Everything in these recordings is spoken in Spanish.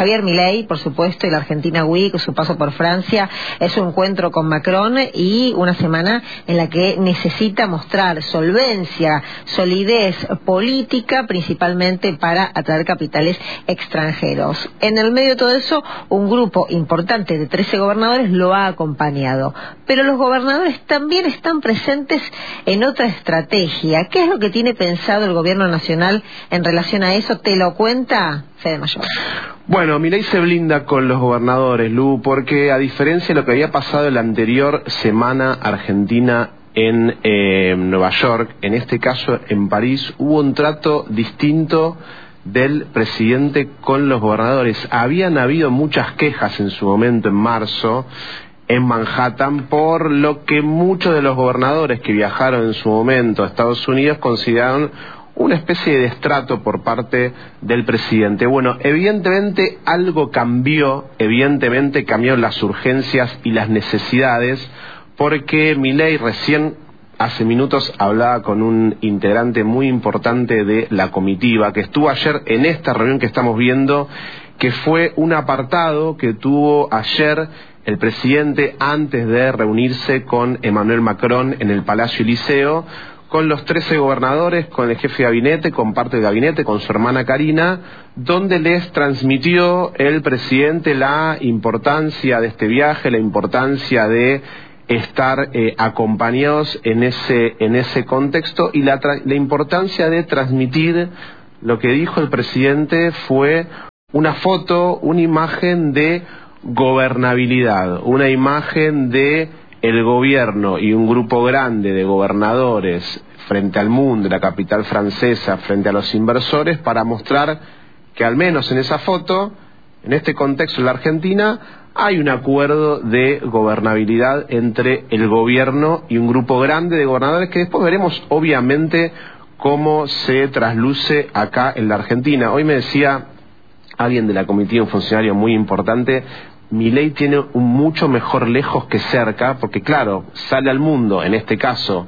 Javier Milei, por supuesto, y la Argentina Week, su paso por Francia, es un encuentro con Macron y una semana en la que necesita mostrar solvencia, solidez política, principalmente para atraer capitales extranjeros. En el medio de todo eso, un grupo importante de 13 gobernadores lo ha acompañado. Pero los gobernadores también están presentes en otra estrategia. ¿Qué es lo que tiene pensado el gobierno nacional en relación a eso? ¿Te lo cuenta Fede Mayor? Bueno, Milei se blinda con los gobernadores, Lu, porque a diferencia de lo que había pasado en la anterior semana argentina en Nueva York, en este caso en París, hubo un trato distinto del presidente con los gobernadores. Habían habido muchas quejas en su momento, en marzo, en Manhattan, por lo que muchos de los gobernadores que viajaron en su momento a Estados Unidos consideraron una especie de destrato por parte del presidente. Bueno, evidentemente algo cambió, evidentemente cambiaron las urgencias y las necesidades, porque Milei recién hace minutos hablaba con un integrante muy importante de la comitiva que estuvo ayer en esta reunión que estamos viendo, que fue un apartado que tuvo ayer el presidente antes de reunirse con Emmanuel Macron en el Palacio Eliseo, con los 13 gobernadores, con el jefe de gabinete, con parte del gabinete, con su hermana Karina, donde les transmitió el presidente la importancia de este viaje, la importancia de estar acompañados en ese contexto y la importancia de transmitir. Lo que dijo el presidente fue una foto, una imagen de gobernabilidad, una imagen de el gobierno y un grupo grande de gobernadores frente al mundo, la capital francesa, frente a los inversores, para mostrar que al menos en esa foto, en este contexto en la Argentina, hay un acuerdo de gobernabilidad entre el gobierno y un grupo grande de gobernadores, que después veremos obviamente cómo se trasluce acá en la Argentina. Hoy me decía alguien de la comitiva, un funcionario muy importante, Milei tiene un mucho mejor lejos que cerca, porque claro, sale al mundo, en este caso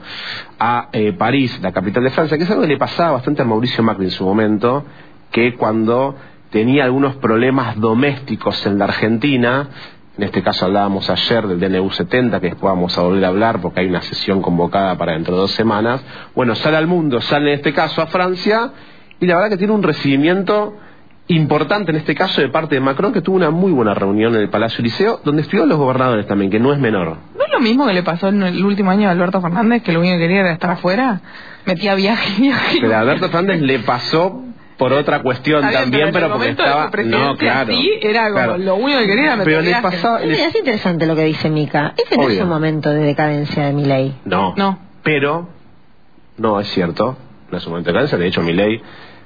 a París, la capital de Francia, que es algo que le pasaba bastante a Mauricio Macri en su momento, que cuando tenía algunos problemas domésticos en la Argentina, en este caso hablábamos ayer del DNU 70, que después vamos a volver a hablar porque hay una sesión convocada para dentro de 2 semanas, bueno, sale al mundo, sale en este caso a Francia, y la verdad que tiene un recibimiento importante en este caso de parte de Macron, que tuvo una muy buena reunión en el Palacio Eliseo, donde estuvieron los gobernadores también, que no es menor. ¿No es lo mismo que le pasó en el último año a Alberto Fernández, que lo único que quería era estar afuera? Metía viaje. Pero a Alberto Fernández le pasó por otra cuestión también, pero porque estaba... No, claro. Sí, era como claro. Lo único que quería era meter viaje. Pasaba... Es interesante lo que dice Mica. Este no es un momento de decadencia de Milei. No, pero no es cierto, no es un momento de decadencia. De hecho, Milei,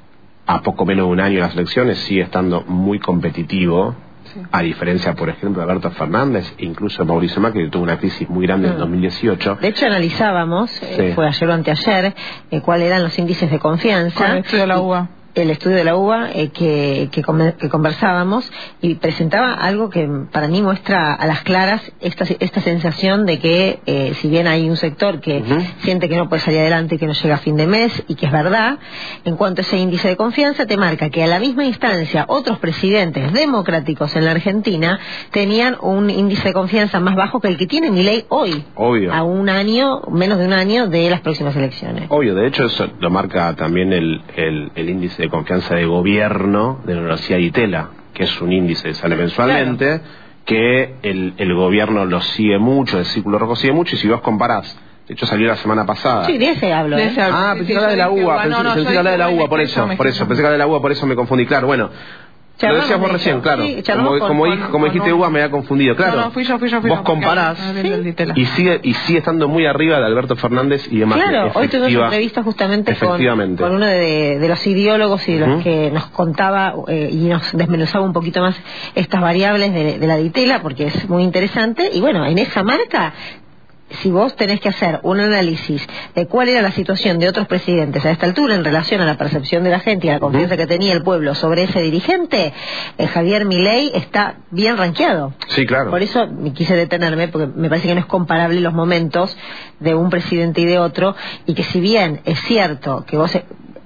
a poco menos de un año de las elecciones, sigue estando muy competitivo, sí. A diferencia, por ejemplo, de Alberto Fernández, incluso de Mauricio Macri, que tuvo una crisis muy grande en 2018. De hecho, analizábamos, fue ayer o anteayer, cuáles eran los índices de confianza. Con el estudio de la UBA. El estudio de la UBA que conversábamos, y presentaba algo que para mí muestra a las claras esta sensación de que si bien hay un sector que siente que no puede salir adelante y que no llega a fin de mes, y que es verdad, en cuanto a ese índice de confianza te marca que a la misma instancia otros presidentes democráticos en la Argentina tenían un índice de confianza más bajo que el que tiene Milei hoy. Obvio. A un año, menos de un año de las próximas elecciones. Obvio, de hecho eso lo marca también el índice de confianza de gobierno de la Universidad de Itela, que es un índice que sale mensualmente, claro, que el gobierno lo sigue mucho, el Círculo Rojo sigue mucho, y si vos comparás, de hecho salió la semana pasada. Sí, de ese hablo. Pensé que hablaba de la UBA, pensé que hablaba de la UBA, por eso, pensé que hablaba de la UBA, por eso me confundí, claro, bueno. Lo decías vos recién, claro. Sí, como dijiste UBA, me había confundido, claro. No, fui yo. Vos comparás y sigue estando muy arriba de Alberto Fernández y demás. Claro, hoy tuvimos una entrevista justamente con uno de los ideólogos y de los que nos contaba y nos desmenuzaba un poquito más estas variables de la Ditela, porque es muy interesante. Y bueno, en esa marca, si vos tenés que hacer un análisis de cuál era la situación de otros presidentes a esta altura en relación a la percepción de la gente y a la confianza que tenía el pueblo sobre ese dirigente, Javier Milei está bien rankeado. Sí, claro. Por eso me quise detenerme, porque me parece que no es comparable los momentos de un presidente y de otro, y que si bien es cierto que vos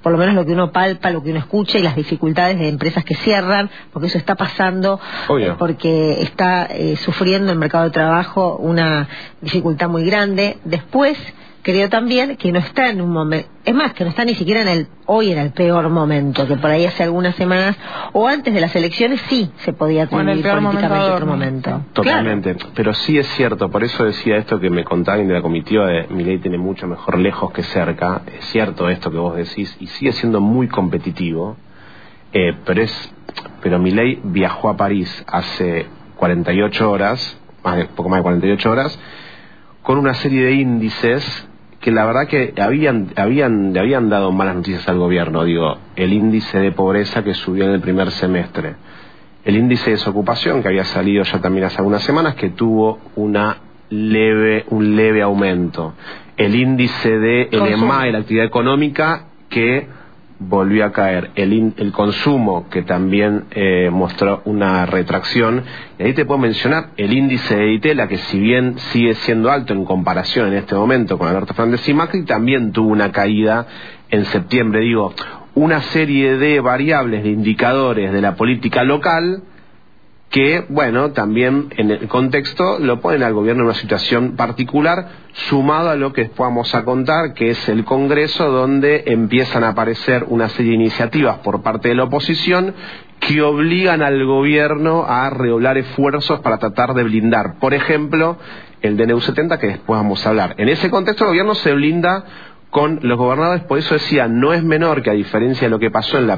por lo menos lo que uno palpa, lo que uno escucha y las dificultades de empresas que cierran, porque eso está pasando, porque está sufriendo el mercado de trabajo una dificultad muy grande. Después, creo también que no está en un momento, es más, que no está ni siquiera hoy en el peor momento, que por ahí hace algunas semanas o antes de las elecciones sí se podía atribuir políticamente otro momento. Totalmente, claro. Pero sí es cierto, por eso decía esto que me contaban de la comitiva de Milei tiene mucho mejor lejos que cerca. Es cierto esto que vos decís y sigue siendo muy competitivo, pero Milei viajó a París hace 48 horas, poco más de 48 horas, con una serie de índices que la verdad que le habían dado malas noticias al gobierno. Digo, el índice de pobreza que subió en el primer semestre, el índice de desocupación que había salido ya también hace algunas semanas, que tuvo un leve aumento, el índice de EMA, de la actividad económica, que volvió a caer, el consumo, que también mostró una retracción, y ahí te puedo mencionar el índice de Ditela, que si bien sigue siendo alto en comparación en este momento con Alberto Fernández y Macri, también tuvo una caída en septiembre. Digo, una serie de variables, de indicadores de la política local que, bueno, también en el contexto lo ponen al gobierno en una situación particular, sumado a lo que después vamos a contar, que es el Congreso, donde empiezan a aparecer una serie de iniciativas por parte de la oposición que obligan al gobierno a redoblar esfuerzos para tratar de blindar, por ejemplo, el DNU 70, que después vamos a hablar. En ese contexto el gobierno se blinda con los gobernadores, por eso decía, no es menor que, a diferencia de lo que pasó en la